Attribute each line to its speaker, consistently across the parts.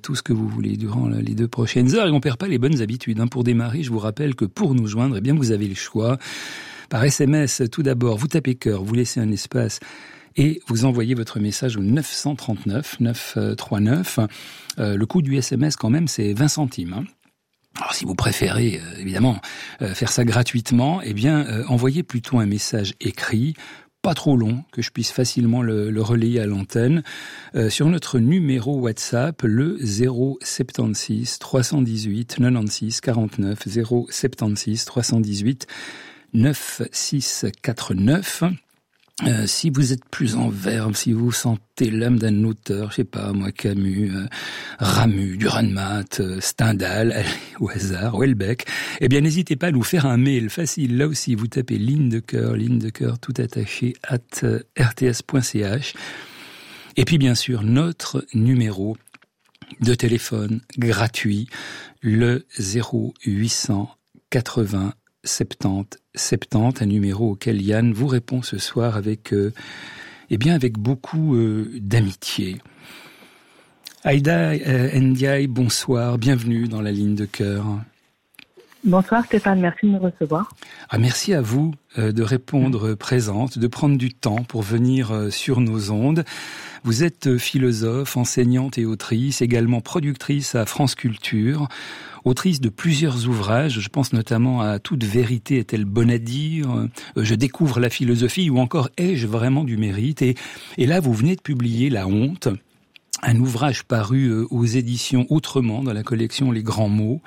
Speaker 1: tout ce que vous voulez durant les 2 prochaines heures et on perd pas les bonnes habitudes. Pour démarrer, je vous rappelle que pour nous joindre, vous avez le choix. Par SMS, tout d'abord, vous tapez cœur, vous laissez un espace et vous envoyez votre message au 939 939. Le coût du SMS quand même, c'est 20 centimes. Alors si vous préférez évidemment faire ça gratuitement, envoyez plutôt un message écrit, pas trop long, que je puisse facilement le relayer à l'antenne, sur notre numéro WhatsApp, le 076 318 96 49, 076 318 9649. Si vous êtes plus en verbe, si vous sentez l'âme d'un auteur, je sais pas moi, Camus, Ramu, Dürrenmatt, Stendhal, au hasard, Houellebecq, n'hésitez pas à nous faire un mail facile. Là aussi, vous tapez ligne de cœur tout attaché @rts.ch. Et puis bien sûr, notre numéro de téléphone gratuit, le 0800 80 70 70, un numéro auquel Yann vous répond ce soir avec beaucoup d'amitié. Aïda Ndiaye, bonsoir, bienvenue dans la ligne de cœur.
Speaker 2: Bonsoir Stéphane, merci de me recevoir.
Speaker 1: Merci à vous de répondre présente, de prendre du temps pour venir sur nos ondes. Vous êtes philosophe, enseignante et autrice, également productrice à France Culture, autrice de plusieurs ouvrages, je pense notamment à Toute vérité est-elle bonne à dire, Je découvre la philosophie ou encore Ai-je vraiment du mérite, et là vous venez de publier La honte, un ouvrage paru aux éditions Autrement dans la collection Les Grands Mots.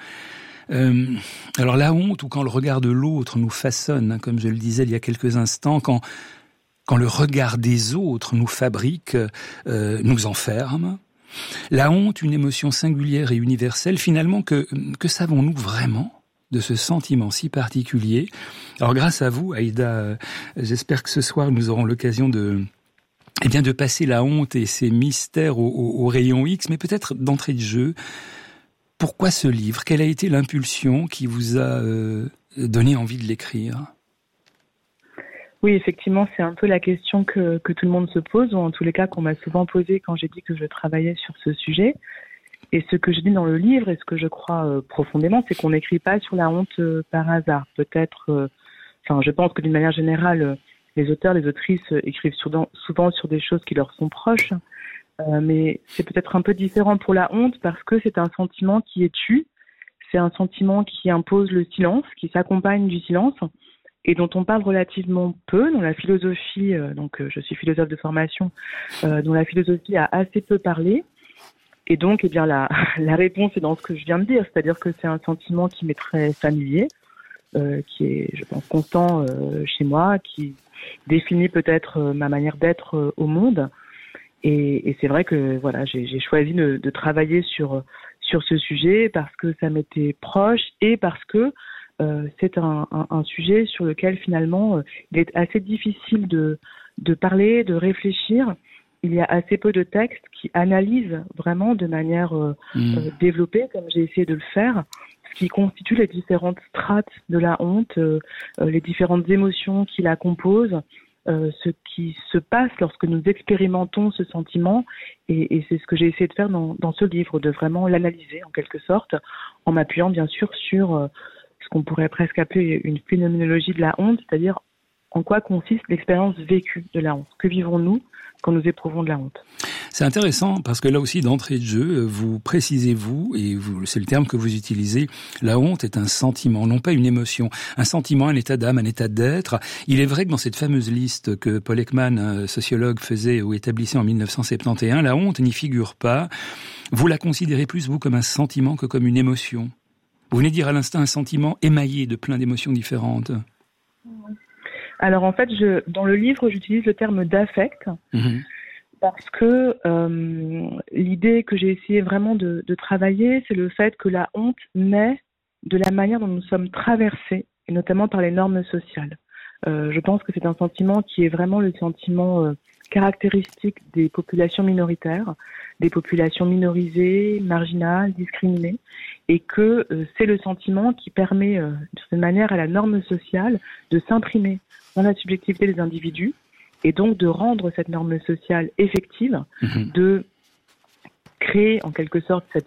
Speaker 1: Alors la honte, ou quand le regard de l'autre nous façonne, comme je le disais il y a quelques instants, quand le regard des autres nous fabrique, nous enferme. La honte, une émotion singulière et universelle, finalement, que savons-nous vraiment de ce sentiment si particulier? Alors grâce à vous, Aïda, j'espère que ce soir nous aurons l'occasion de passer la honte et ses mystères au rayon X, mais peut-être d'entrée de jeu. Pourquoi ce livre? Quelle a été l'impulsion qui vous a donné envie de l'écrire?
Speaker 2: Oui, effectivement, c'est un peu la question que tout le monde se pose, ou en tous les cas qu'on m'a souvent posée quand j'ai dit que je travaillais sur ce sujet. Et ce que je dis dans le livre, et ce que je crois profondément, c'est qu'on n'écrit pas sur la honte par hasard. Peut-être, je pense que d'une manière générale, les auteurs, les autrices écrivent souvent sur des choses qui leur sont proches. Mais c'est peut-être un peu différent pour la honte parce que c'est un sentiment qui est tu, c'est un sentiment qui impose le silence, qui s'accompagne du silence et dont on parle relativement peu, dont la philosophie, je suis philosophe de formation, dont la philosophie a assez peu parlé. Et donc, la réponse est dans ce que je viens de dire, c'est-à-dire que c'est un sentiment qui m'est très familier, qui est, je pense, constant chez moi, qui définit peut-être ma manière d'être au monde. Et c'est vrai que j'ai choisi de travailler sur ce sujet parce que ça m'était proche et parce que c'est un sujet sur lequel finalement il est assez difficile de parler, de réfléchir. Il y a assez peu de textes qui analysent vraiment de manière développée, comme j'ai essayé de le faire, ce qui constitue les différentes strates de la honte, les différentes émotions qui la composent, ce qui se passe lorsque nous expérimentons ce sentiment, et c'est ce que j'ai essayé de faire dans ce livre, de vraiment l'analyser en quelque sorte, en m'appuyant bien sûr sur ce qu'on pourrait presque appeler une phénoménologie de la honte, c'est-à-dire en quoi consiste l'expérience vécue de la honte. Que vivons-nous quand nous éprouvons de la honte?
Speaker 1: C'est intéressant parce que là aussi, d'entrée de jeu, vous précisez, c'est le terme que vous utilisez, la honte est un sentiment, non pas une émotion. Un sentiment, un état d'âme, un état d'être. Il est vrai que dans cette fameuse liste que Paul Ekman, sociologue, faisait ou établissait en 1971, la honte n'y figure pas. Vous la considérez plus, vous, comme un sentiment que comme une émotion. Vous venez dire à l'instant un sentiment émaillé de plein d'émotions différentes.
Speaker 2: Alors en fait, dans le livre, j'utilise le terme d'affect. Parce que l'idée que j'ai essayé vraiment de travailler, c'est le fait que la honte naît de la manière dont nous sommes traversés, et notamment par les normes sociales. Je pense que c'est un sentiment qui est vraiment le sentiment caractéristique des populations minoritaires, des populations minorisées, marginales, discriminées, et que c'est le sentiment qui permet, de cette manière, à la norme sociale de s'imprimer dans la subjectivité des individus, et donc de rendre cette norme sociale effective, de créer en quelque sorte cette